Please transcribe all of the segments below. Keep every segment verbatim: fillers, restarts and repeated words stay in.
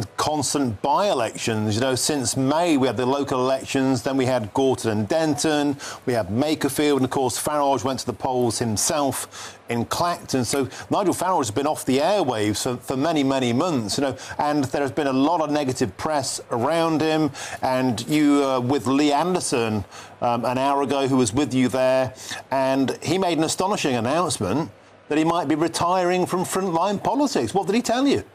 constant by-elections. You know, since May, we had the local elections, then we had Gorton and Denton, we had Makerfield, and of course Farage went to the polls himself in Clacton. So Nigel Farage has been off the airwaves for, for many, many months, you know, and there has been a lot of negative press around him. And you uh, with Lee Anderson um, an hour ago, who was with you there, and he made an astonishing announcement that he might be retiring from frontline politics. What did he tell you?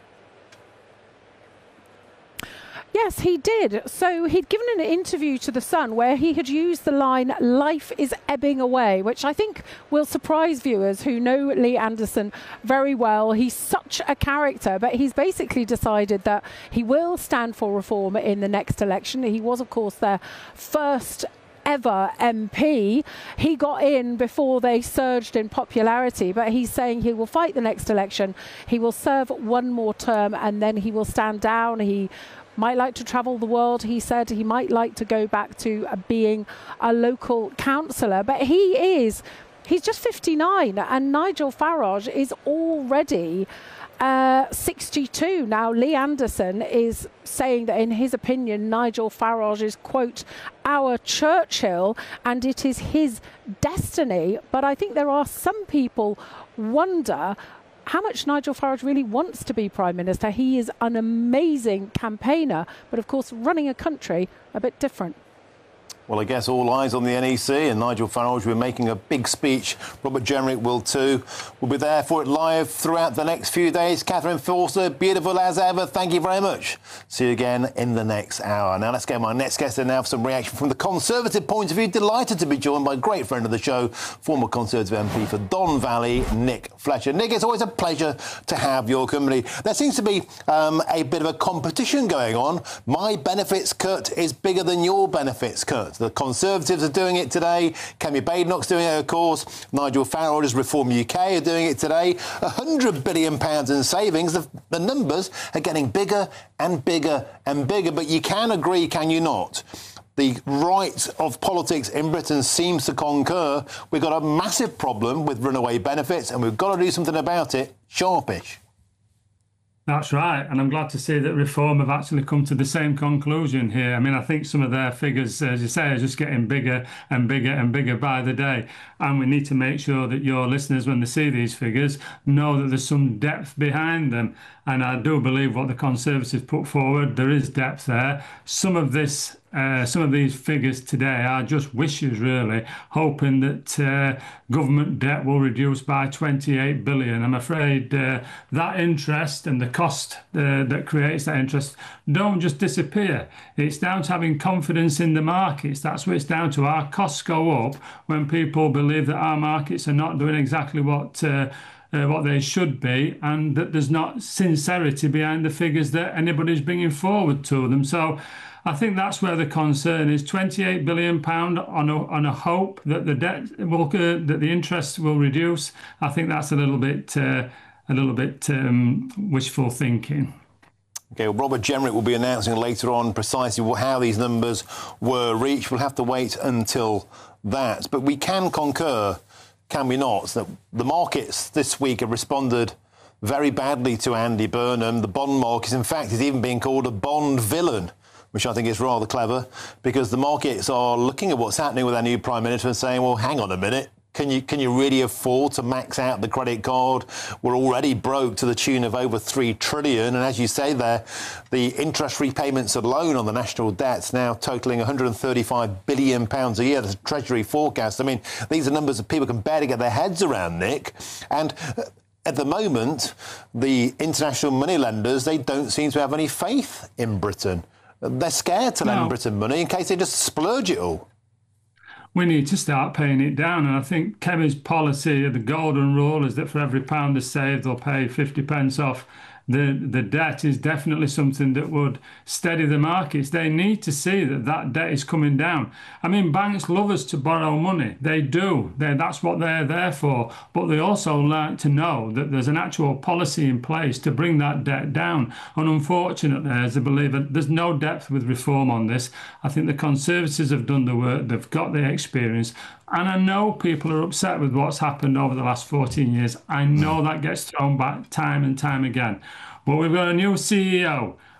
Yes, he did. So he'd given an interview to The Sun where he had used the line, "Life is ebbing away," which I think will surprise viewers who know Lee Anderson very well. He's such a character, but he's basically decided that he will stand for reform in the next election. He was, of course, their first ever M P. He got in before they surged in popularity, but he's saying he will fight the next election. He will serve one more term and then he will stand down. He might like to travel the world. He said he might like to go back to uh, being a local councillor, but he is, he's just fifty-nine, and Nigel Farage is already Uh, sixty-two. Now, Lee Anderson is saying that, in his opinion, Nigel Farage is, quote, our Churchill, and it is his destiny. But I think there are some people wonder how much Nigel Farage really wants to be Prime Minister. He is an amazing campaigner, but of course, running a country, a bit different. Well, I guess all eyes on the N E C, and Nigel Farage will be making a big speech. Robert Jenrick will too. We'll be there for it live throughout the next few days. Catherine Forster, beautiful as ever. Thank you very much. See you again in the next hour. Now, let's get my next guest in now for some reaction from the Conservative point of view. Delighted to be joined by a great friend of the show, former Conservative M P for Don Valley, Nick Fletcher. Nick, it's always a pleasure to have your company. There seems to be um, a bit of a competition going on. My benefits cut is bigger than your benefits cut. The Conservatives are doing it today. Kemi Badenoch's doing it, of course. Nigel Farage's Reform U K are doing it today. one hundred billion pounds in savings. The, the numbers are getting bigger and bigger and bigger. But you can agree, can you not? The right of politics in Britain seems to concur. We've got a massive problem with runaway benefits, and we've got to do something about it sharpish. That's right, and I'm glad to see that Reform have actually come to the same conclusion here. I mean, I think some of their figures, as you say, are just getting bigger and bigger and bigger by the day. And we need to make sure that your listeners, when they see these figures, know that there's some depth behind them. And I do believe what the Conservatives put forward, there is depth there. Some of this, uh, some of these figures today are just wishes, really, hoping that uh, government debt will reduce by twenty-eight billion. I'm afraid uh, that interest and the cost uh, that creates that interest don't just disappear. It's down to having confidence in the markets. That's what it's down to. Our costs go up when people believe that our markets are not doing exactly what uh, Uh, what they should be, and that there's not sincerity behind the figures that anybody's bringing forward to them. So I think that's where the concern is. twenty-eight billion pounds on a, on a hope that the debt will, uh, that the interest will reduce. I think that's a little bit, uh, a little bit um, wishful thinking. OK, well, Robert Jenrick will be announcing later on precisely how these numbers were reached. We'll have to wait until that. But we can concur, can we not, that the markets this week have responded very badly to Andy Burnham. The bond market, in fact, is even being called a bond villain, which I think is rather clever, because the markets are looking at what's happening with our new Prime Minister and saying, well, hang on a minute. Can you can you really afford to max out the credit card? We're already broke to the tune of over three trillion. And as you say there, the interest repayments alone on the national debt's now totalling one hundred thirty-five billion pounds a year. That's a Treasury forecast. I mean, these are numbers that people can barely get their heads around, Nick. And at the moment, the international money lenders, they don't seem to have any faith in Britain. They're scared to lend No. Britain money in case they just splurge it all. We need to start paying it down. And I think Kemi's policy, the golden rule, is that for every pound they save, they'll pay fifty pence off. The, the debt is definitely something that would steady the markets. They need to see that that debt is coming down. I mean, banks love us to borrow money. They do. They, that's what they're there for. But they also like to know that there's an actual policy in place to bring that debt down. And unfortunately, as I believe, there's no depth with Reform on this. I think the Conservatives have done the work. They've got the experience. And I know people are upset with what's happened over the last fourteen years. I know that gets thrown back time and time again. But we've got a new C E O.